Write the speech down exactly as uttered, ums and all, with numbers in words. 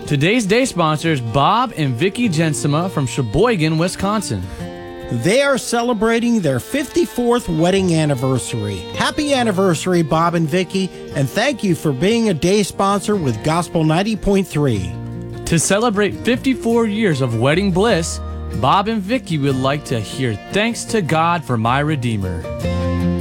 Today's day sponsors Bob and Vicki Jensema from Sheboygan, Wisconsin. They are celebrating their fifty-fourth wedding anniversary. Happy anniversary, Bob and Vicki, and thank you for being a day sponsor with Gospel ninety point three. To celebrate fifty-four years of wedding bliss, Bob and Vicki would like to hear Thanks to God for My Redeemer.